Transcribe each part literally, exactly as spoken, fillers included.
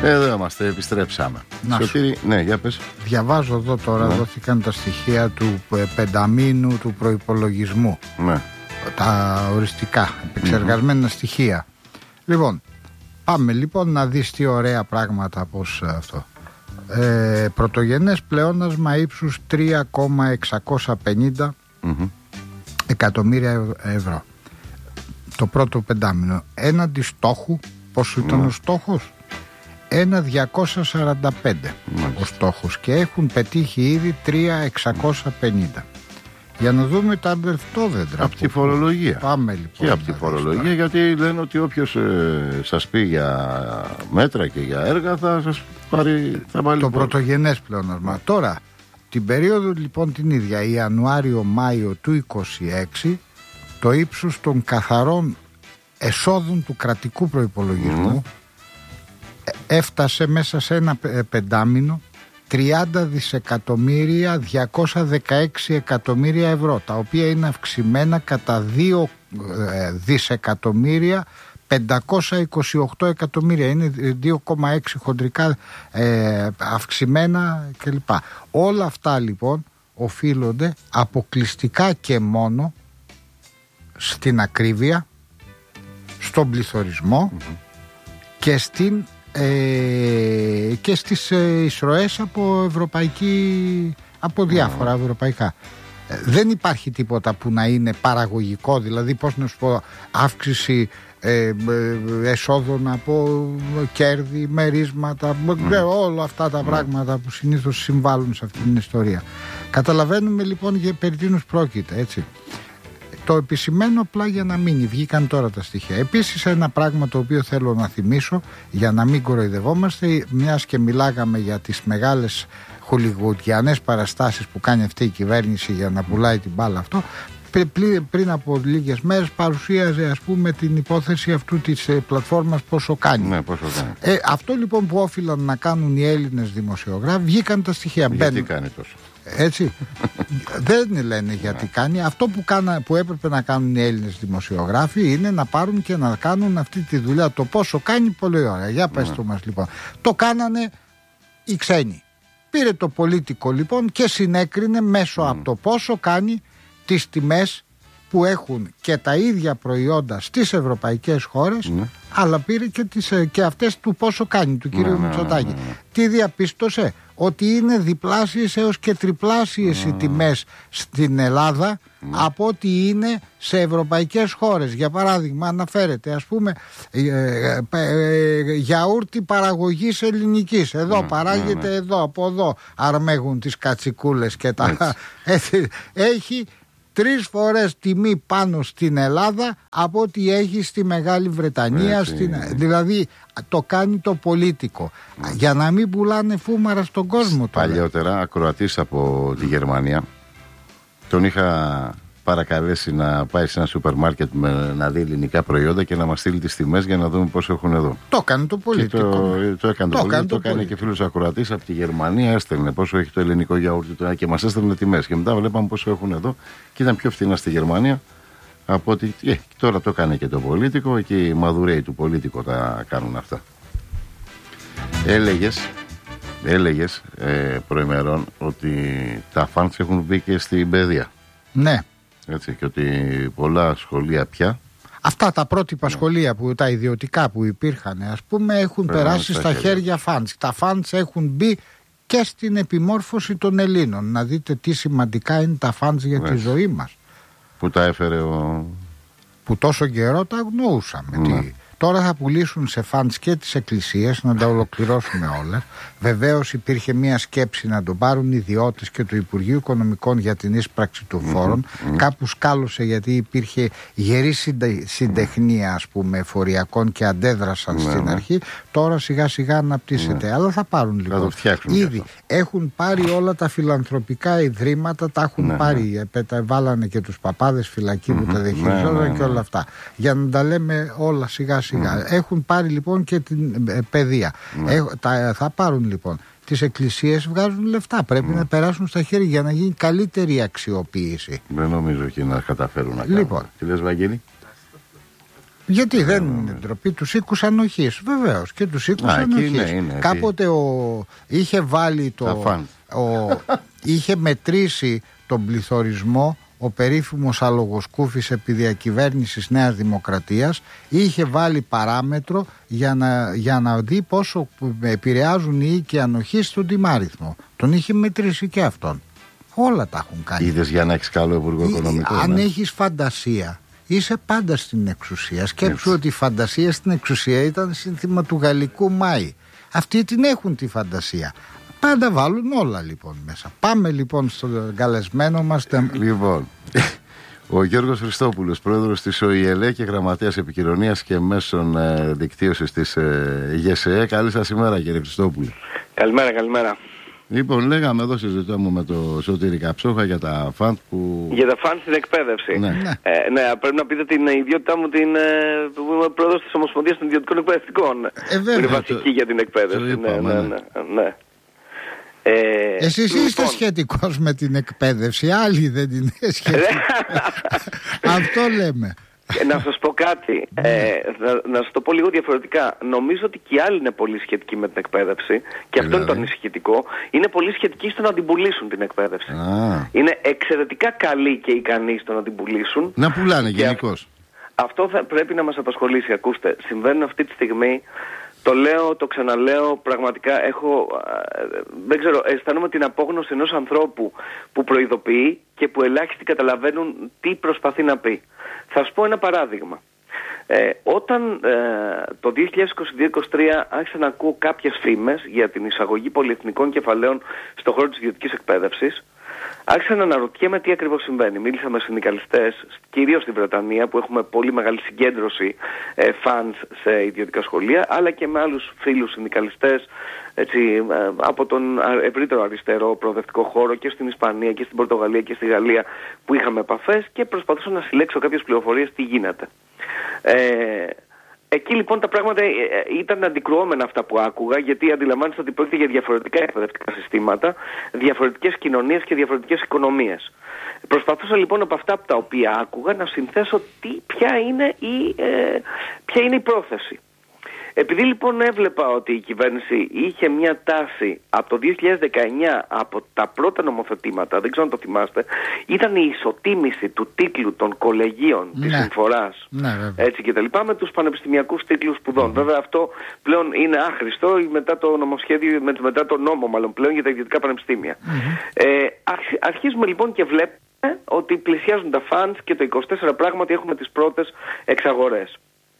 Εδώ είμαστε, επιστρέψαμε. Σωτήρη, ναι, για πες. Διαβάζω εδώ τώρα, ναι. Δόθηκαν τα στοιχεία του πενταμήνου του προϋπολογισμού. Ναι. Τα οριστικά, επεξεργασμένα mm-hmm. στοιχεία. Λοιπόν, πάμε λοιπόν να δεις τι ωραία πράγματα πως αυτό. Ε, πρωτογενές πλεόνασμα ύψους τρία κόμμα εξακόσια πενήντα mm-hmm. εκατομμύρια ευρώ. Το πρώτο πεντάμηνο. Έναντι στόχου, πόσο ήταν mm. ο στόχος? ένα διακόσια σαράντα πέντε mm. ο στόχος, και έχουν πετύχει ήδη τρία χιλιάδες εξακόσια πενήντα. Για να δούμε τα λεφτόδεντρα. Από τη φορολογία. Πάμε λοιπόν. Και από τη φορολογία, γιατί λένε ότι όποιος ε, σας πει για μέτρα και για έργα θα σας πάρει. Θα βάλει το πρωτογενές πλεόνασμα. Τώρα, την περίοδο λοιπόν την ίδια, Ιανουάριο-Μάιο του είκοσι έξι, το ύψος των καθαρών εσόδων του κρατικού προϋπολογισμού mm. έφτασε μέσα σε ένα πεντάμηνο τριάντα δισεκατομμύρια διακόσια δεκαέξι εκατομμύρια ευρώ, τα οποία είναι αυξημένα κατά δύο δισεκατομμύρια πεντακόσια είκοσι οκτώ εκατομμύρια. Είναι δύο κόμμα έξι χοντρικά ε, αυξημένα κλπ. Όλα αυτά λοιπόν οφείλονται αποκλειστικά και μόνο στην ακρίβεια, στον πληθωρισμό mm-hmm. και στην ε, και στις ε, εισρωές από ευρωπαϊκή, από διάφορα mm-hmm. ευρωπαϊκά. Ε, δεν υπάρχει τίποτα που να είναι παραγωγικό, δηλαδή πώς να σου πω, αύξηση ε, ε, εσόδων από κέρδη, μερίσματα, mm-hmm. όλα αυτά τα mm-hmm. πράγματα που συνήθως συμβάλλουν σε αυτήν την ιστορία. Καταλαβαίνουμε λοιπόν για περί τίνος πρόκειται, έτσι. Το επισημαίνω απλά για να μείνει. Βγήκαν τώρα τα στοιχεία. Επίσης, ένα πράγμα το οποίο θέλω να θυμίσω, για να μην κοροϊδευόμαστε, μιας και μιλάγαμε για τις μεγάλες χολιγουντιανές παραστάσεις που κάνει αυτή η κυβέρνηση για να πουλάει την μπάλα αυτό. Πριν από λίγες μέρες παρουσίαζε, ας πούμε, την υπόθεση αυτού της ε, πλατφόρμας πόσο κάνει. Ναι, πόσο κάνει. Ε, αυτό λοιπόν που όφυλαν να κάνουν οι Έλληνες δημοσιογράφοι, βγήκαν τα στοιχεία. Γιατί Μπαίνουν. κάνει τόσο. Έτσι. Δεν λένε γιατί κάνει. Αυτό που, κάνα, που έπρεπε να κάνουν οι Έλληνες δημοσιογράφοι είναι να πάρουν και να κάνουν αυτή τη δουλειά. Το πόσο κάνει, πολύ ωραία. Για πες το μας λοιπόν. Το κάνανε οι ξένοι. Πήρε το πολίτικο λοιπόν και συνέκρινε μέσω mm. από το πόσο κάνει τις τιμές που έχουν και τα ίδια προϊόντα στις ευρωπαϊκές χώρες, ναι. αλλά πήρε και, τις, και αυτές του πόσο κάνει, του κυρίου ναι, Μητσοτάκη. Ναι, ναι, ναι. Τι διαπίστωσε? Ότι είναι διπλάσιες έως και τριπλάσιες ναι. οι τιμές στην Ελλάδα ναι. από ό,τι είναι σε ευρωπαϊκές χώρες. Για παράδειγμα, αναφέρεται, ας πούμε, ε, ε, ε, γιαούρτι παραγωγής ελληνικής. Εδώ ναι, παράγεται, ναι, ναι. εδώ, από εδώ αρμέγουν τις κατσικούλες και τα... Έχει τρεις φορές τιμή πάνω στην Ελλάδα από ό,τι έχει στη Μεγάλη Βρετανία. Στην... Δηλαδή το κάνει το πολίτικο mm. για να μην πουλάνε φούμαρα στον κόσμο. Παλιότερα ακροατής από τη Γερμανία, τον είχα παρακαλέσει να πάει σε ένα σούπερ μάρκετ με, να δει ελληνικά προϊόντα και να μας στείλει τις τιμές για να δούμε πώς έχουν εδώ. Το έκανε το πολίτικο. Το, το έκανε το, το, πολίτικο, το, το έκανε και φίλος ακροατής από τη Γερμανία, έστελνε πόσο έχει το ελληνικό γιαούρτι και μας έστελνε τιμές. Και μετά βλέπαμε πόσο έχουν εδώ και ήταν πιο φθηνά στη Γερμανία από ότι. Ε, τώρα το έκανε και το πολίτικο, και οι μαδουρέοι του πολίτικο τα κάνουν αυτά. Έλεγες, έλεγες ε, προημερών ότι τα φαντς έχουν μπει και στην παιδεία. Ναι. Έτσι, και ότι πολλά σχολεία πια. Αυτά τα πρότυπα ναι. σχολεία, που, τα ιδιωτικά που υπήρχαν, ας πούμε, έχουν Πέρα περάσει στα χέρια, χέρια φαντς. Τα φαντς έχουν μπει και στην επιμόρφωση των Ελλήνων. Να δείτε τι σημαντικά είναι τα φαντς για ναι. τη ζωή μας. Που τα έφερε ο... Που τόσο καιρό τα αγνοούσαμε. Ναι. Τι... Τώρα θα πουλήσουν σε φαντς και τις εκκλησίες, να τα ολοκληρώσουμε όλα. Βεβαίως υπήρχε μια σκέψη να το πάρουν οι ιδιώτες και του Υπουργείου Οικονομικών για την εισπράξη των φόρων. Mm-hmm. Κάπου σκάλωσε, γιατί υπήρχε γερή συντε... συντεχνία, ας πούμε, φοριακών, και αντέδρασαν mm-hmm. στην αρχή. Τώρα σιγά σιγά αναπτύσσεται. Mm-hmm. Αλλά θα πάρουν λοιπόν. Θα Ήδη έχουν πάρει όλα τα φιλανθρωπικά ιδρύματα, τα έχουν mm-hmm. πάρει. Πέτα, βάλανε και τους παπάδες φυλακή mm-hmm. που τα διαχειριζόταν mm-hmm. και όλα αυτά. Για να τα λέμε όλα σιγά σιγά. Mm. Έχουν πάρει λοιπόν και την ε, παιδεία. Mm. Ε, τα, θα πάρουν λοιπόν. Τις εκκλησίες βγάζουν λεφτά. Πρέπει mm. να περάσουν στα χέρια για να γίνει καλύτερη αξιοποίηση. Δεν νομίζω και να καταφέρουν να κάνουν. Λοιπόν. Τι λες, Βαγγέλη? Γιατί δεν είναι ντροπή, τους οίκους ανοχής, βεβαίως, και τους οίκους ανοχής. Είναι, είναι, Κάποτε ο, είχε βάλει το... Ο, είχε μετρήσει τον πληθωρισμό ο περίφημος Αλογοσκούφης επί διακυβέρνησης Νέας Δημοκρατίας, είχε βάλει παράμετρο για να, για να δει πόσο επηρεάζουν οι οίκοι ανοχής στον τιμάριθμο. Τον είχε μετρήσει και αυτόν. Όλα τα έχουν κάνει. Είδες για να έχεις καλό υπουργό οικονομικό. Αν ναι. έχεις φαντασία, είσαι πάντα στην εξουσία. Σκέψου ότι η φαντασία στην εξουσία ήταν σύνθημα του γαλλικού Μάη. Αυτοί την έχουν τη φαντασία. Πάντα βάλουν όλα λοιπόν μέσα. Πάμε λοιπόν στον καλεσμένο μας. Λοιπόν, ο Γιώργος Χριστόπουλος, πρόεδρος της ΟΗΕΛΕ και γραμματέας επικοινωνίας και μέσων ε, δικτύωσης της ε, ΓΕΣΕΕ. Καλή σας ημέρα, κύριε Χριστόπουλο. Καλημέρα, καλημέρα. Λοιπόν, λέγαμε εδώ, συζητάμε με το Σωτήρη Καψόχα για τα φαντ που... Για τα φαντ στην εκπαίδευση. Ναι. Ε, ναι, πρέπει να πείτε την ιδιότητά μου, την, που είμαι πρόεδρος της Ομοσπονδίας των Ιδιωτικών Εκπαιδευτικών. Ε, βέβαια. Είναι βασική το... για την εκπαίδευση. Το είπαμε, ναι, ναι, ναι. ναι. Ε, Εσείς λοιπόν... είστε σχετικός με την εκπαίδευση, άλλοι δεν είναι σχετικοί. Αυτό λέμε. Να σας πω κάτι, ε, να, να σας το πω λίγο διαφορετικά. Νομίζω ότι και οι άλλοι είναι πολύ σχετικοί με την εκπαίδευση και αυτό είναι το ανησυχητικό. Είναι πολύ σχετικοί στο να την πουλήσουν την εκπαίδευση. Α. Είναι εξαιρετικά καλοί και ικανοί στο να την πουλήσουν. Να πουλάνε γενικώς. Αυτό θα πρέπει να μας απασχολήσει. Ακούστε, συμβαίνουν αυτή τη στιγμή. Το λέω, το ξαναλέω, πραγματικά έχω, δεν ξέρω, αισθάνομαι την απόγνωση ενός ανθρώπου που προειδοποιεί και που ελάχιστοι καταλαβαίνουν τι προσπαθεί να πει. Θα σας πω ένα παράδειγμα. Ε, όταν ε, το δύο χιλιάδες είκοσι δύο είκοσι τρία άρχισα να ακούω κάποιες φήμες για την εισαγωγή πολυεθνικών κεφαλαίων στον χώρο της ιδιωτικής εκπαίδευσης, άρχισα να αναρωτιέμαι τι ακριβώς συμβαίνει. Μίλησα με συνδικαλιστές, κυρίως στη Βρετανία, που έχουμε πολύ μεγάλη συγκέντρωση ε, funds σε ιδιωτικά σχολεία, αλλά και με άλλους φίλους συνδικαλιστές έτσι, ε, από τον ευρύτερο αριστερό προοδευτικό χώρο και στην Ισπανία και στην Πορτογαλία και στη Γαλλία, που είχαμε επαφές και προσπαθούσα να συλλέξω κάποιες πληροφορίες τι γίνεται. Ε, Εκεί λοιπόν τα πράγματα ήταν αντικρουόμενα αυτά που άκουγα, γιατί αντιλαμβάνεστε ότι πρόκειται για διαφορετικά εκπαιδευτικά συστήματα, διαφορετικές κοινωνίες και διαφορετικές οικονομίες. Προσπαθούσα λοιπόν από αυτά τα οποία άκουγα να συνθέσω τι, ποια, είναι η, ε, ποια είναι η πρόθεση. Επειδή λοιπόν έβλεπα ότι η κυβέρνηση είχε μια τάση από το δύο χιλιάδες δεκαεννιά, από τα πρώτα νομοθετήματα, δεν ξέρω αν το θυμάστε, ήταν η ισοτίμηση του τίτλου των κολεγίων ναι. της συμφοράς ναι, έτσι και τα λοιπά με τους πανεπιστημιακούς τίτλους σπουδών. Mm-hmm. Βέβαια αυτό πλέον είναι άχρηστο μετά το νομοσχέδιο, μετά το νόμο μάλλον πλέον για τα ιδιωτικά πανεπιστήμια. Mm-hmm. Ε, αρχίζουμε λοιπόν και βλέπουμε ότι πλησιάζουν τα funds και το είκοσι τέσσερα πράγματι έχουμε τις πρώτες εξαγορές.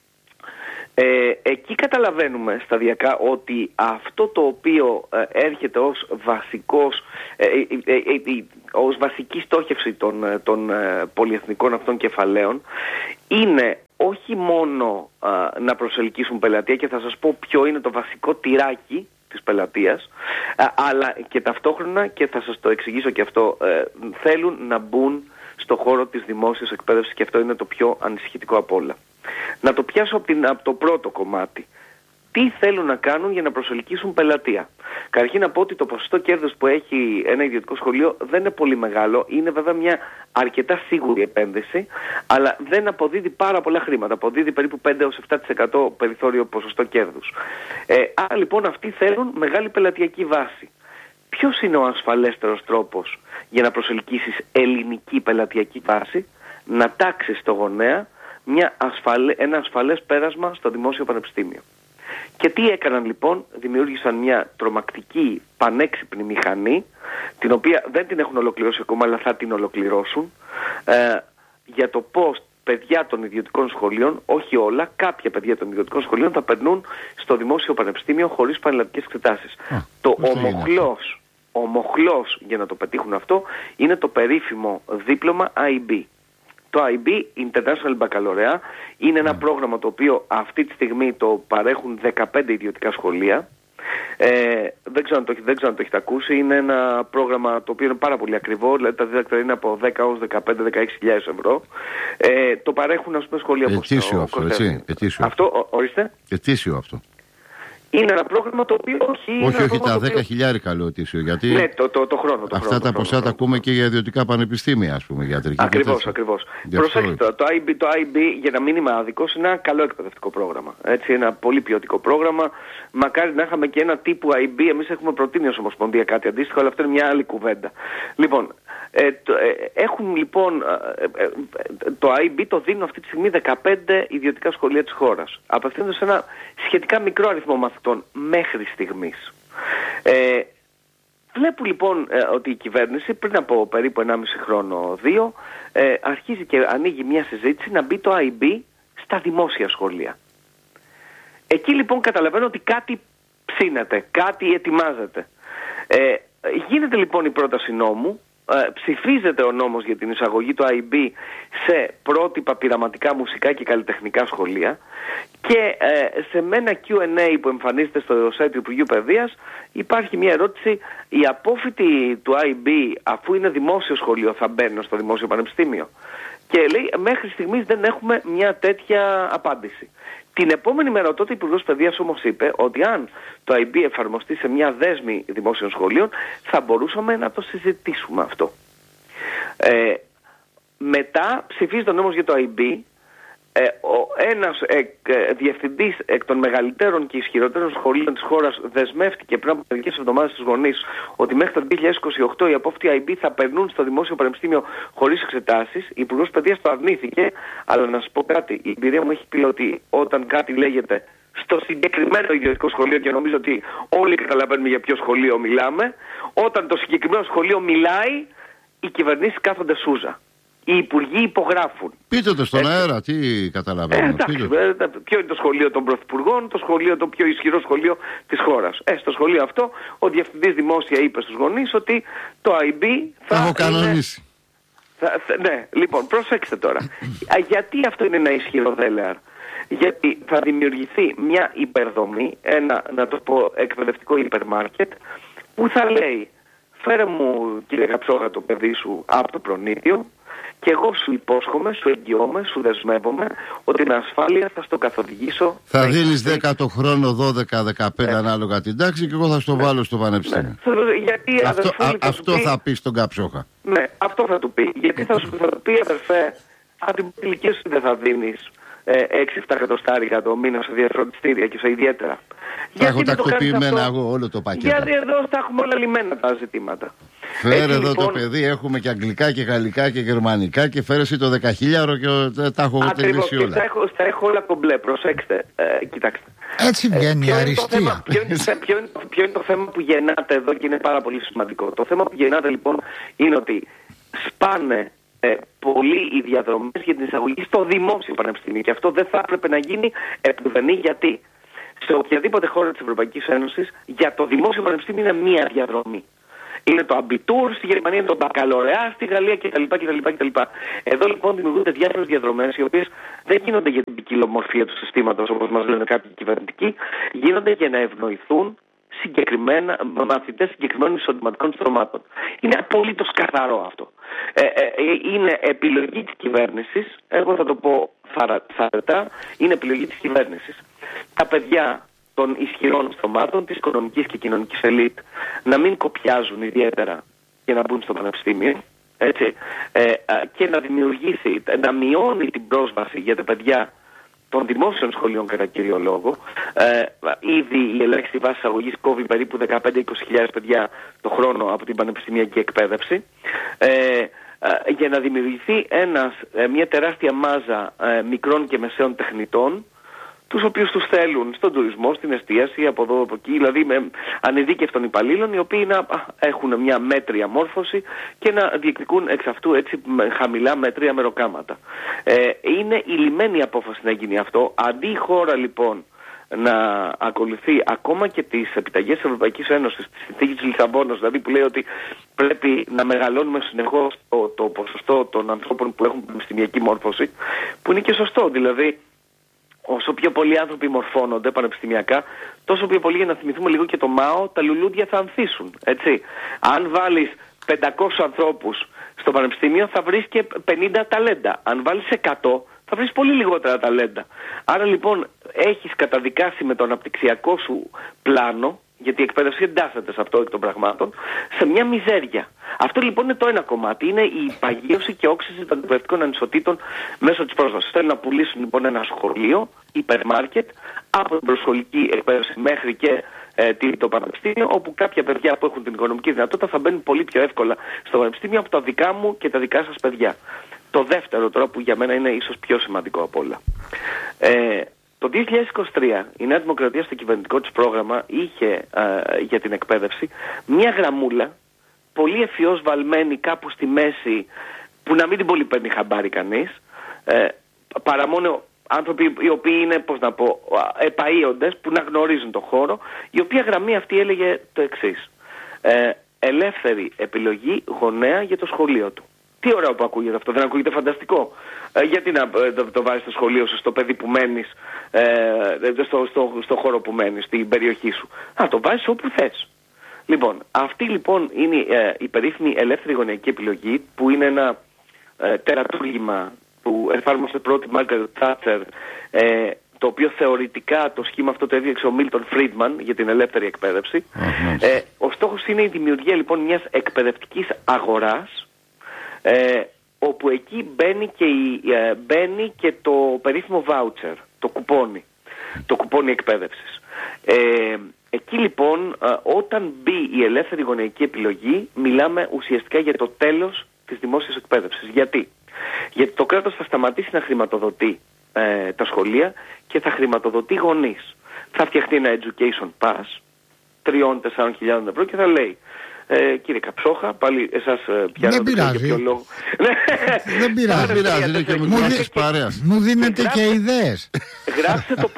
Ε, εκεί καταλαβαίνουμε σταδιακά ότι αυτό το οποίο ε, έρχεται ως βασικός, ε, ε, ε, ε, ως βασική στόχευση των, των ε, πολυεθνικών αυτών κεφαλαίων είναι όχι μόνο ε, να προσελκύσουν πελατεία, και θα σας πω ποιο είναι το βασικό τυράκι της πελατείας, ε, αλλά και ταυτόχρονα, και θα σας το εξηγήσω και αυτό, ε, θέλουν να μπουν στο χώρο της δημόσιας εκπαίδευσης, και αυτό είναι το πιο ανησυχητικό απ' όλα. Να το πιάσω από, την, από το πρώτο κομμάτι. Τι θέλουν να κάνουν για να προσελκύσουν πελατεία. Καταρχήν να πω ότι το ποσοστό κέρδους που έχει ένα ιδιωτικό σχολείο δεν είναι πολύ μεγάλο. Είναι βέβαια μια αρκετά σίγουρη επένδυση, αλλά δεν αποδίδει πάρα πολλά χρήματα. Αποδίδει περίπου πέντε έως επτά τοις εκατό περιθώριο ποσοστό κέρδους. Ε, άρα λοιπόν αυτοί θέλουν μεγάλη πελατειακή βάση. Ποιος είναι ο ασφαλέστερος τρόπος για να προσελκύσεις ελληνική πελατειακή βάση? Να τάξεις στο γονέα μια ασφαλέ, ένα ασφαλές πέρασμα στο δημόσιο πανεπιστήμιο. Και τι έκαναν λοιπόν? Δημιούργησαν μια τρομακτική πανέξυπνη μηχανή, την οποία δεν την έχουν ολοκληρώσει ακόμα, αλλά θα την ολοκληρώσουν, ε, για το πώς παιδιά των ιδιωτικών σχολείων, όχι όλα, κάποια παιδιά των ιδιωτικών σχολείων θα περνούν στο δημόσιο πανεπιστήμιο χωρίς πανελλαδικές εξετάσεις. Α, το ομοχλός, ομοχλός για να το πετύχουν αυτό είναι το περίφημο δίπλωμα άι μπι. Το άι μπι, International Baccalaureate, είναι ένα mm. πρόγραμμα το οποίο αυτή τη στιγμή το παρέχουν δεκαπέντε ιδιωτικά σχολεία. Ε, δεν, ξέρω αν το, δεν ξέρω αν το έχετε ακούσει. Είναι ένα πρόγραμμα το οποίο είναι πάρα πολύ ακριβό. Δηλαδή τα δίδακτρα είναι από δέκα έως δεκαπέντε με δεκαέξι χιλιάδες ευρώ. Ε, το παρέχουν, ας πούμε, σχολεία όπως το... Ετήσιο αυτό, έτσι. Ετήσιο. Αυτό, ο, ορίστε. Ετήσιο αυτό. Είναι ένα πρόγραμμα το οποίο όχι. Όχι, όχι, τα δέκα χιλιάρικα λέω ετήσιο. Γιατί ναι, το, το, το χρόνο. Το αυτά χρόνο, τα το ποσά τα ακούμε και για ιδιωτικά πανεπιστήμια, ας πούμε, ιατρική. Ακριβώς, ακριβώς. Προσέξτε, το άι μπι, το άι μπι, για να μην είμαι άδικος, είναι ένα καλό εκπαιδευτικό πρόγραμμα. Έτσι, ένα πολύ ποιοτικό πρόγραμμα. Μακάρι να είχαμε και ένα τύπου άι μπι. Εμείς έχουμε προτείνει ως Ομοσπονδία κάτι αντίστοιχο, αλλά αυτό είναι μια άλλη κουβέντα. Λοιπόν, ε, το, ε, έχουν λοιπόν ε, ε, το άι μπι το δίνουν αυτή τη στιγμή δεκαπέντε ιδιωτικά σχολεία της χώρας. Απευθύνονται σε ένα σχετικά μικρό αριθμό μαθητών μέχρι στιγμής. Ε, βλέπω λοιπόν ε, ότι η κυβέρνηση πριν από περίπου ενάμιση χρόνο, δύο, ε, αρχίζει και ανοίγει μια συζήτηση να μπει το άι μπι στα δημόσια σχολεία. Εκεί λοιπόν καταλαβαίνω ότι κάτι ψήνεται, κάτι ετοιμάζεται. Ε, γίνεται λοιπόν η πρόταση νόμου, ε, ψηφίζεται ο νόμος για την εισαγωγή του άι μπι σε πρότυπα πειραματικά μουσικά και καλλιτεχνικά σχολεία και ε, σε ένα κιου εν έι που εμφανίζεται στο site του Υπουργείου Παιδείας υπάρχει μια ερώτηση: οι απόφοιτοι του άι μπι, αφού είναι δημόσιο σχολείο, θα μπαίνουν στο δημόσιο πανεπιστήμιο? Και λέει, μέχρι στιγμής δεν έχουμε μια τέτοια απάντηση. Την επόμενη μέρα τότε ο Υπουργός Παιδείας όμως είπε ότι αν το άι μπι εφαρμοστεί σε μια δέσμη δημόσιων σχολείων θα μπορούσαμε να το συζητήσουμε αυτό. Ε, μετά ψηφίζει τον νόμος για το άι μπι. Ε, ο, ένας ε, ε, διευθυντής εκ των μεγαλύτερων και ισχυρότερων σχολείων της χώρας δεσμεύτηκε πριν από μερικές εβδομάδες στους γονείς ότι μέχρι το δύο χιλιάδες είκοσι οκτώ οι απόφοιτοι άι μπι θα περνούν στο δημόσιο πανεπιστήμιο χωρίς εξετάσεις. Η Υπουργός Παιδείας το αρνήθηκε, αλλά να σας πω κάτι, η εμπειρία μου έχει πει ότι όταν κάτι λέγεται στο συγκεκριμένο ιδιωτικό σχολείο, και νομίζω ότι όλοι καταλαβαίνουμε για ποιο σχολείο μιλάμε, όταν το συγκεκριμένο σχολείο μιλάει, οι κυβερνήσεις κάθονται σούζα. Οι υπουργοί υπογράφουν. Πείτε το στον έτσι. Αέρα, τι καταλαβαίνω. Ε, εντάξει, ε, ποιο είναι το σχολείο των πρωθυπουργών, το σχολείο, το πιο ισχυρό σχολείο της χώρας. Ε, στο σχολείο αυτό, ο διευθυντής δημόσια είπε στους γονείς ότι το άι μπι θα. Θα έχω κανονίσει. Θα, θα, ναι, λοιπόν, προσέξτε τώρα. Γιατί αυτό είναι ένα ισχυρό δέλεαρ? Γιατί θα δημιουργηθεί μια υπερδομή, ένα, να το πω, εκπαιδευτικό υπερμάρκετ, που θα λέει: φέρε μου, κύριε Καψόχα, το παιδί σου από το προνήτιο. Και εγώ σου υπόσχομαι, σου εγγυώμαι, σου δεσμεύομαι ότι με ασφάλεια θα στο καθοδηγήσω. Θα δίνεις δέκα το χρόνο, δώδεκα, δεκαπέντε ναι. ανάλογα την τάξη, και εγώ θα στο ναι. βάλω στο πανεπιστήμιο. Ναι. Γιατί, αυτό αδερφέ, α, θα αυτό πει, θα πει στον Καψόχα. Ναι, αυτό θα του πει. Γιατί θα σου θα του πει, αδερφέ, από την ηλικία σου δεν θα δίνεις έξι εφτά εκατοστάρικα το μήνα σε διαφροντιστήρια και σε ιδιαίτερα. Θα έχω τακτοποιημένα εγώ όλο το πακέτο. Γιατί εδώ θα έχουμε όλα λυμμένα τα ζητήματα. Φέρε έτσι, εδώ λοιπόν το παιδί, έχουμε και αγγλικά και γαλλικά και γερμανικά, και φέρε εσύ το δεκαχίλιαρο και τα έχω τελειώσει όλα. Τα έχω, τα έχω όλα κομπλέ, προσέξτε. Ε, κοιτάξτε. Έτσι βγαίνει η ε, αριστεία. Ποιο είναι, ποιο, είναι, ποιο είναι το θέμα που γεννάτε εδώ και είναι πάρα πολύ σημαντικό? Το θέμα που γεννάτε λοιπόν είναι ότι σπάνε ε, πολύ οι διαδρομές για την εισαγωγή στο δημόσιο πανεπιστήμιο, και αυτό δεν θα έπρεπε να γίνει επουδενή. Γιατί σε οποιαδήποτε χώρα της Ευρωπαϊκής Ένωσης για το δημόσιο πανεπιστήμιο είναι μία διαδρομή. Είναι το Abitur στη Γερμανία, είναι το Baccalaureat στη Γαλλία κτλ. κτλ, κτλ. Εδώ λοιπόν δημιουργούνται διάφορες διαδρομές, οι οποίες δεν γίνονται για την ποικιλομορφία του συστήματος, όπως μας λένε κάποιοι κυβερνητικοί, γίνονται για να ευνοηθούν συγκεκριμένα μαθητές συγκεκριμένων εισοδηματικών στρωμάτων. Είναι απολύτως καθαρό αυτό. Ε, ε, είναι επιλογή της κυβέρνησης, εγώ θα το πω θαρετά, είναι επιλογή της κυβέρνησης. Τα παιδιά των ισχυρών στρωμάτων, της οικονομικής και κοινωνικής ελίτ, να μην κοπιάζουν ιδιαίτερα και να μπουν στο πανεπιστήμιο, έτσι, ε, και να δημιουργήσει, να μειώνει την πρόσβαση για τα παιδιά των δημόσιων σχολείων κατά κύριο λόγο. Ε, ήδη η ελάχιστη βάση αγωγής κόβει περίπου δεκαπέντε με είκοσι χιλιάδες παιδιά το χρόνο από την πανεπιστημιακή εκπαίδευση. Ε, ε, για να δημιουργηθεί ένας, ε, μια τεράστια μάζα ε, μικρών και μεσαίων τεχνητών, τους οποίους τους θέλουν στον τουρισμό, στην εστίαση, από εδώ από εκεί, δηλαδή με ανειδίκευτων υπαλλήλων, οι οποίοι να έχουν μια μέτρια μόρφωση και να διεκδικούν εξ αυτού έτσι χαμηλά μέτρια μεροκάματα. Ε, είναι η λιμένη απόφαση να γίνει αυτό. Αντί η χώρα λοιπόν να ακολουθεί ακόμα και τις επιταγές της Ευρωπαϊκής Ένωσης, τη συνθήκη της Λισαβόνας, δηλαδή που λέει ότι πρέπει να μεγαλώνουμε συνεχώς το, το ποσοστό των ανθρώπων που έχουν πανεπιστημιακή μόρφωση, που είναι και σωστό, δηλαδή όσο πιο πολλοί άνθρωποι μορφώνονται πανεπιστημιακά, τόσο πιο πολύ, για να θυμηθούμε λίγο και το ΜΑΟ, τα λουλούδια θα ανθίσουν. Έτσι. Αν βάλεις πεντακόσιους ανθρώπους στο πανεπιστήμιο, θα βρεις και πενήντα ταλέντα. Αν βάλεις εκατό, θα βρεις πολύ λιγότερα ταλέντα. Άρα λοιπόν έχεις καταδικάσει με το αναπτυξιακό σου πλάνο, γιατί η εκπαίδευση εντάσσεται σε αυτό εκ των πραγμάτων, σε μια μιζέρια. Αυτό λοιπόν είναι το ένα κομμάτι. Είναι η παγίωση και όξυση των εκπαιδευτικών ανισοτήτων μέσω της πρόσβασης. Θέλουν να πουλήσουν λοιπόν ένα σχολείο, υπερμάρκετ, από την προσχολική εκπαίδευση μέχρι και ε, το πανεπιστήμιο, όπου κάποια παιδιά που έχουν την οικονομική δυνατότητα θα μπαίνουν πολύ πιο εύκολα στο πανεπιστήμιο από τα δικά μου και τα δικά σας παιδιά. Το δεύτερο τώρα που για μένα είναι ίσως πιο σημαντικό από όλα. Ε, Το δύο χιλιάδες είκοσι τρία η Νέα Δημοκρατία στο κυβερνητικό της πρόγραμμα είχε ε, για την εκπαίδευση μια γραμμούλα πολύ ευφυώς βαλμένη κάπου στη μέση, που να μην την πολύ παίρνει χαμπάρι κανείς, ε, παρά μόνο άνθρωποι οι οποίοι είναι, πώς να πω, επαΐοντες που να γνωρίζουν το χώρο, η οποία γραμμή αυτή έλεγε το εξής: ε, ελεύθερη επιλογή γονέα για το σχολείο του. Τι ωραίο που ακούγεται αυτό, δεν ακούγεται φανταστικό? Ε, γιατί να ε, το, το βάζεις στο σχολείο σου, στο παιδί που μένεις, ε, στο, στο, στο χώρο που μένεις, στην περιοχή σου? Α, το βάζεις όπου θες. Λοιπόν, αυτή λοιπόν είναι ε, η περίφημη ελεύθερη γονεϊκή επιλογή, που είναι ένα ε, τερατούργημα που εφάρμοσε πρώτη Μάργαρετ Θάτσερ, ε, το οποίο θεωρητικά το σχήμα αυτό το έδιωξε ο Μίλτον Φρίντμαν για την ελεύθερη εκπαίδευση. Mm-hmm. Ε, ο στόχος είναι η δημιουργία λοιπόν μιας εκπαιδευτικής αγοράς, Ε, όπου εκεί μπαίνει και, η, ε, μπαίνει και το περίφημο βάουτσερ, το κουπόνι, το κουπόνι εκπαίδευσης. Ε, εκεί λοιπόν ε, όταν μπει η ελεύθερη γονεϊκή επιλογή, μιλάμε ουσιαστικά για το τέλος της δημόσιας εκπαίδευσης. Γιατί? Γιατί το κράτος θα σταματήσει να χρηματοδοτεί ε, τα σχολεία και θα χρηματοδοτεί γονείς. Θα φτιαχτεί ένα education pass τριών τεσσάρων χιλιάδων ευρώ και θα λέει: Ε, κύριε Καψόχα, πάλι εσάς πιάνω για ποιο λόγο. Δεν πειράζει, δεν πειράζει, είναι και μου, δι... μου δίνετε και ιδέες. Γράψε το, παι...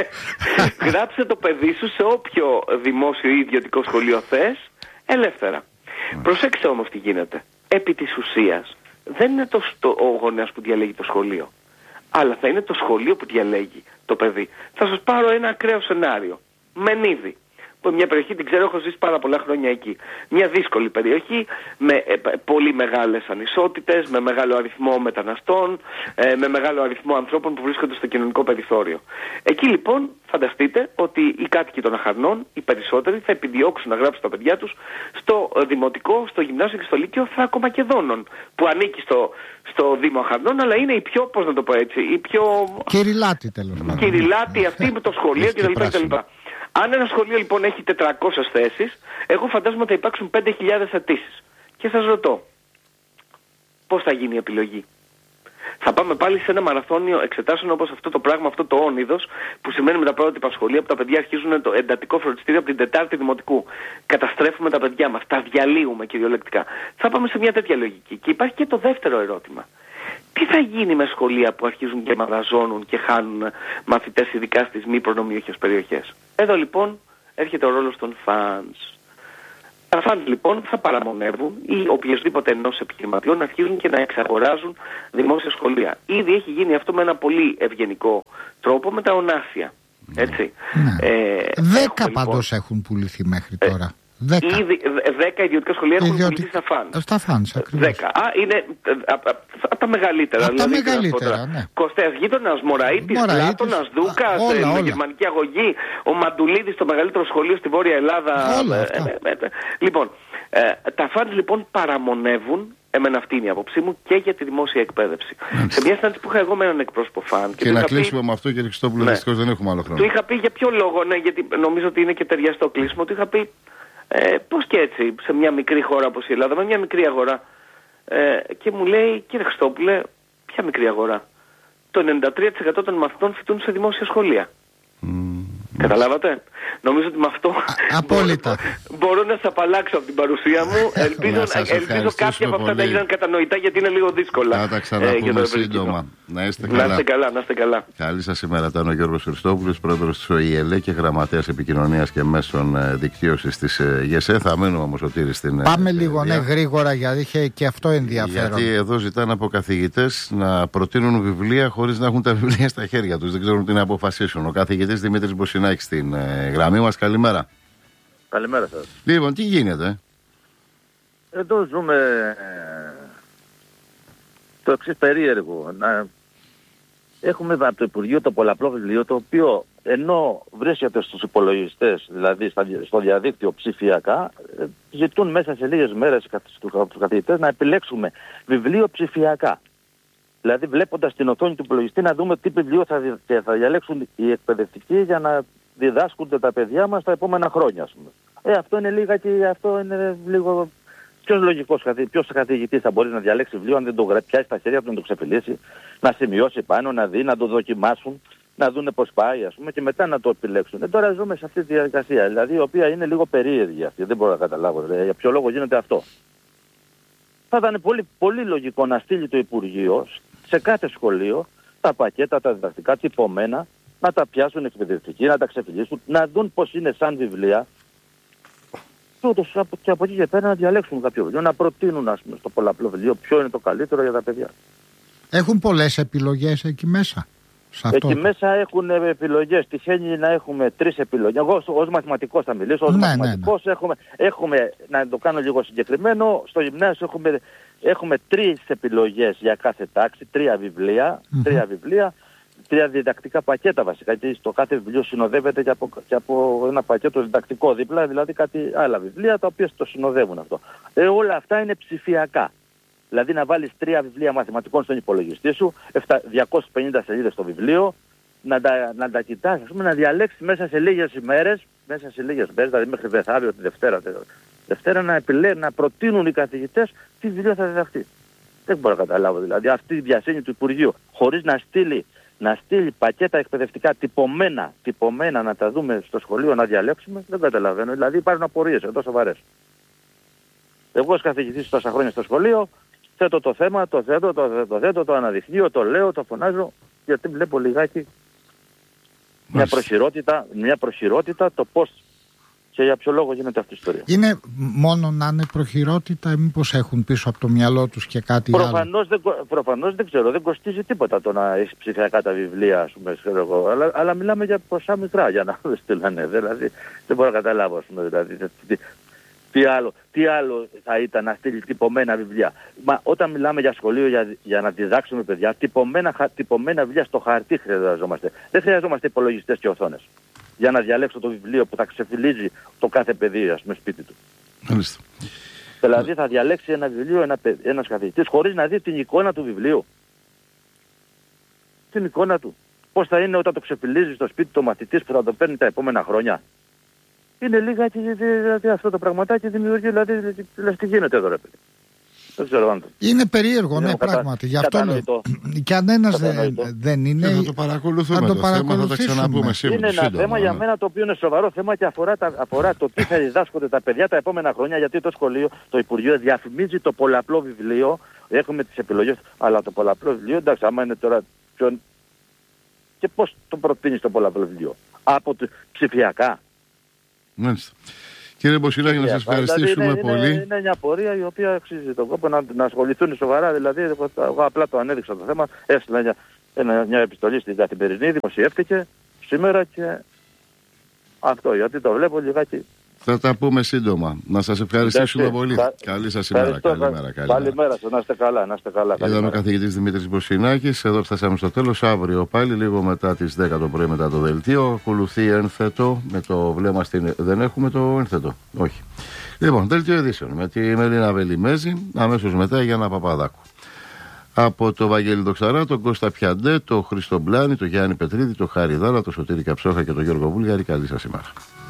Γράψε το παιδί σου σε όποιο δημόσιο ή ιδιωτικό σχολείο θες, ελεύθερα. Προσέξτε όμως τι γίνεται. Επί της ουσίας δεν είναι το, το, ο γονέας που διαλέγει το σχολείο, αλλά θα είναι το σχολείο που διαλέγει το παιδί. Θα σας πάρω ένα ακραίο σενάριο. Μενίδη. Μια περιοχή την ξέρω, έχω ζήσει πάρα πολλά χρόνια εκεί. Μια δύσκολη περιοχή με ε, πολύ μεγάλες ανισότητες, με μεγάλο αριθμό μεταναστών, ε, με μεγάλο αριθμό ανθρώπων που βρίσκονται στο κοινωνικό περιθώριο. Εκεί λοιπόν φανταστείτε ότι οι κάτοικοι των Αχαρνών, οι περισσότεροι, θα επιδιώξουν να γράψουν τα παιδιά τους στο ε, δημοτικό, στο γυμνάσιο και στο λύκειο Θράκο-Μακεδόνων, που ανήκει στο, στο Δήμο Αχαρνών, αλλά είναι η πιο, πώς να το πω έτσι, η πιο... Κυριλάτη τέλος πάντων. Κυριλάτη αυτή με το σχολείο κτλ. Αν ένα σχολείο λοιπόν έχει τετρακόσιες θέσεις, εγώ φαντάζομαι ότι θα υπάρξουν πέντε χιλιάδες αιτήσεις. Και σας ρωτώ, πώς θα γίνει η επιλογή? Θα πάμε πάλι σε ένα μαραθώνιο εξετάσεων όπως αυτό το πράγμα, αυτό το όνειδος, που σημαίνει με τα πρότυπα σχολεία που τα παιδιά αρχίζουν το εντατικό φροντιστήριο από την Τετάρτη Δημοτικού. Καταστρέφουμε τα παιδιά μας, τα διαλύουμε κυριολεκτικά. Θα πάμε σε μια τέτοια λογική. Και υπάρχει και το δεύτερο ερώτημα. Τι θα γίνει με σχολεία που αρχίζουν και μαγαζώνουν και χάνουν μαθητές, ειδικά στις μη προνομιούχες περιοχές? Εδώ λοιπόν έρχεται ο ρόλος των φανς. Τα φανς λοιπόν θα παραμονεύουν ή οποιοδήποτε ενός επιχειρηματιών να αρχίζουν και να εξαγοράζουν δημόσια σχολεία. Ήδη έχει γίνει αυτό με ένα πολύ ευγενικό τρόπο με τα ονάσια. Έτσι. Ναι. Ε, Δέκα πάντως λοιπόν έχουν πουληθεί μέχρι τώρα. Ε, Δέκα. Ήδη δέκα ιδιωτικά σχολεία έχουν πουλήσει στα φανς. Στα φανς, ακριβώς. Δέκα. Α, είναι από τα μεγαλύτερα. Από τα δηλαδή, μεγαλύτερα, ναι. Κωστέας Γείτονας, Μωραΐτης, Πλάτωνας, Δούκας, με γερμανική αγωγή, ο Μαντουλίδης, το μεγαλύτερο σχολείο στη Βόρεια Ελλάδα. Όλα ε, ε, ε, ε, λοιπόν, ε, τα φανς λοιπόν παραμονεύουν, εμένα αυτή είναι η άποψή μου, και για τη δημόσια εκπαίδευση. Mm. Σε μια συνάντηση που είχα εγώ με έναν εκπρόσωπο φαν. Και, και να κλείσουμε πει... με αυτό, κύριε Χριστόπουλο, ναι. Δυστυχώς δεν έχουμε άλλο χρόνο. Του είχα πει για ποιο λόγο, ναι, γιατί νομίζω ότι είναι και ταιριαστό κλείσιμο. Του είχα πει ε, πώς και έτσι, σε μια μικρή χώρα όπως η Ελλάδα, με μια μικρή αγορά. Ε, και μου λέει, κύριε Χριστόπουλε, ποια μικρή αγορά? Το ενενήντα τρία τοις εκατό των μαθητών φοιτούν σε δημόσια σχολεία. Mm. Καταλάβατε? Νομίζω ότι με αυτό απόλυτα μπορώ να σας απαλλάξω από την παρουσία μου. Ελπίζω, ελπίζω κάποια από αυτά να έγιναν κατανοητά, γιατί είναι λίγο δύσκολα. Να τα ξαναπούμε ε, σύντομα. Να είστε καλά. Να είστε καλά, να είστε καλά. Καλή σας ημέρα. Ήταν ο Γιώργος Χριστόπουλος, πρόεδρος της ΟΗΕΛΕ και γραμματέας επικοινωνίας και μέσων δικτύωσης της ΓΕΣΕ. Θα μείνουμε όμως, Σωτήρη, στην. Πάμε λίγο ναι, γρήγορα, γιατί είχε και αυτό ενδιαφέρον. Γιατί εδώ ζητάνε από καθηγητές να προτείνουν βιβλία χωρίς να έχουν τα βιβλία στα χέρια τους. Δεν ξέρουν τι να αποφασίσουν. Ο καθηγητής Δημήτρης Μποσινάκης στην γραμμή μας. Καλημέρα. Καλημέρα σας. Λοιπόν, τι γίνεται? Εδώ ζούμε ε, το εξής περίεργο. Να, έχουμε από το Υπουργείο το πολλαπλό βιβλίο, το οποίο ενώ βρίσκεται στους υπολογιστές, δηλαδή στο διαδίκτυο ψηφιακά, ζητούν μέσα σε λίγες μέρες στους καθηγητές να επιλέξουμε βιβλίο ψηφιακά. Δηλαδή βλέποντας την οθόνη του υπολογιστή να δούμε τι βιβλίο θα, δι... θα διαλέξουν οι εκπαιδευτικοί για να διδάσκονται τα παιδιά μας τα επόμενα χρόνια, ας πούμε. Ε, αυτό είναι λίγα και αυτό είναι λίγο... Ποιος λογικός, ποιος καθηγητής θα μπορεί να διαλέξει βιβλίο αν δεν το πιάσει στα χέρια του, να το ξεφυλίσει, να σημειώσει πάνω, να δει, να το δοκιμάσουν, να δούνε πώς πάει, ας πούμε, και μετά να το επιλέξουν. Ε, τώρα ζούμε σε αυτή τη διαδικασία, δηλαδή η οποία είναι λίγο περίεργη αυτή, δεν μπορώ να καταλάβω δηλαδή, για ποιο λόγο γίνεται αυτό. Θα ήταν πολύ, πολύ λογικό να στείλει το Υπουργείο σε κάθε σχολείο τα πακέτα, τα διδακτικά τυπωμένα, να τα πιάσουν εκπαιδευτικοί, να τα ξεφυλίσουν, να δουν πώς είναι σαν βιβλία. Και από εκεί και πέρα να διαλέξουν κάποιο βιβλίο, να προτείνουν, ας πούμε, στο πολλαπλό βιβλίο ποιο είναι το καλύτερο για τα παιδιά. Έχουν πολλές επιλογές εκεί μέσα. Αυτό. Εκεί μέσα έχουν επιλογές. Τυχαίνει να έχουμε τρεις επιλογές. Εγώ ως μαθηματικός θα μιλήσω. Ως ναι, μαθηματικός ναι, ναι. Έχουμε, έχουμε, να το κάνω λίγο συγκεκριμένο, στο γυμνάσιο έχουμε, έχουμε τρεις επιλογές για κάθε τάξη, τρία βιβλία, mm-hmm. τρία βιβλία. Τρία διδακτικά πακέτα βασικά, γιατί στο κάθε βιβλίο συνοδεύεται και από, και από ένα πακέτο διδακτικό δίπλα, δηλαδή κάτι άλλα βιβλία τα οποία το συνοδεύουν αυτό. Ε, όλα αυτά είναι ψηφιακά. Δηλαδή να βάλεις τρία βιβλία μαθηματικών στον υπολογιστή σου, διακόσιες πενήντα σελίδες στο βιβλίο, να τα, να τα κοιτάς, ας πούμε, να διαλέξεις μέσα σε λίγες ημέρες, μέσα σε λίγες μέρες, δηλαδή μέχρι μεθαύριο τη Δευτέρα, Δευτέρα να, επιλέ, να προτείνουν οι καθηγητές τι βιβλίο θα διδαχτεί. Δεν μπορώ να καταλάβω δηλαδή αυτή η διασύνη του Υπουργείου, χωρίς να στείλει να στείλει πακέτα εκπαιδευτικά τυπωμένα, τυπωμένα να τα δούμε στο σχολείο να διαλέξουμε, δεν καταλαβαίνω. Δηλαδή υπάρχουν απορίες εδώ σοβαρές. Εγώ ως καθηγητής τόσα χρόνια στο σχολείο θέτω το θέμα, το θέτω, το θέτω, το, θέτω, το αναδειχνύω, το λέω, το φωνάζω, γιατί βλέπω λιγάκι μια προχειρότητα, μια προχειρότητα το πώς και για ποιο λόγο γίνεται αυτή η ιστορία. Είναι μόνο να είναι προχειρότητα ή μήπως έχουν πίσω από το μυαλό τους και κάτι προφανώς άλλο? Δεν, προφανώς δεν ξέρω, δεν κοστίζει τίποτα το να έχει ψηφιακά τα βιβλία, ας πούμε, ξέρω εγώ, αλλά, αλλά μιλάμε για ποσά μικρά για να στείλανε, δηλαδή δεν μπορώ να καταλάβω, ας πούμε, δηλαδή, τι, τι, άλλο, τι άλλο θα ήταν να στείλει τυπωμένα βιβλία. Μα όταν μιλάμε για σχολείο για, για να διδάξουμε παιδιά, τυπωμένα, τυπωμένα βιβλία στο χαρτί χρειαζόμαστε. Δεν χρειαζόμαστε υπολογιστές και οθόνες για να διαλέξω το βιβλίο που θα ξεφυλίζει το κάθε παιδί, ας πούμε, σπίτι του. Μάλιστα. Δηλαδή θα διαλέξει ένα βιβλίο ένα, ένας καθηγητής χωρίς να δει την εικόνα του βιβλίου. Την εικόνα του. Πώς θα είναι όταν το ξεφυλίζει στο σπίτι του μαθητής που θα το παίρνει τα επόμενα χρόνια. Είναι λίγα και δηλαδή, αυτό το πραγματάκι δημιουργεί, δηλαδή, δηλαδή τι γίνεται εδώ, ρε παιδί. Δεν ξέρω αν το... Είναι περίεργο, ναι, κατα... πράγματι. Γι' αυτό λέω. Και αν ένας δεν, δεν είναι. Θα το παρακολουθούμε. Θα το, το παρακολουθούμε. Θα τα ξαναπούμε σίγουρα. Είναι ένα σύντομα, θέμα ναι. για μένα το οποίο είναι σοβαρό θέμα και αφορά, τα, αφορά το τι θα διδάσκονται τα παιδιά τα επόμενα χρόνια. Γιατί το σχολείο, το Υπουργείο διαφημίζει το πολλαπλό βιβλίο. Έχουμε τις επιλογές, αλλά το πολλαπλό βιβλίο, εντάξει, άμα είναι τώρα. Πιο... Και πώς το προτείνεις το πολλαπλό βιβλίο? Από το ψηφιακά. Μάλιστα. Κύριε Μποσιλάκη, να σας ευχαριστήσουμε δηλαδή είναι, πολύ. Είναι, είναι μια πορεία η οποία αξίζει τον κόπο να, να ασχοληθούν σοβαρά. Δηλαδή, εγώ απλά το ανέδειξα το θέμα. Έστειλα μια, μια, μια επιστολή στην Καθημερινή, δημοσιεύτηκε σήμερα και αυτό, γιατί το βλέπω λιγάκι. Θα τα πούμε σύντομα. Να σας ευχαριστήσουμε Εντάξει, πολύ. θα... Καλή σας ημέρα. Καλημέρα. Καλημέρα σας. Να είστε καλά. Να είστε καλά. Ήταν ο καθηγητής Δημήτρης Μποσινάκης. Εδώ φτάσαμε στο τέλος. Αύριο πάλι, λίγο μετά τις δέκα το πρωί, μετά το δελτίο. Ακολουθεί ένθετο. Με το βλέμμα στην. Δεν έχουμε το ένθετο. Όχι. Λοιπόν, δελτίο ειδήσεων με τη Μελίνα Βελιμέζη. Αμέσως μετά για ένα Παπαδάκου. Από το Βαγγέλη Δοξαρά, τον Κώστα Πιαντέ, τον Χρήστο Μπλάνη, τον Γιάννη Πετρίδη, τον Χάρη Δάλα, τον Σωτήρη Καψόχα και τον Γιώργο Βούλγαρη. Καλή σας ημέρα.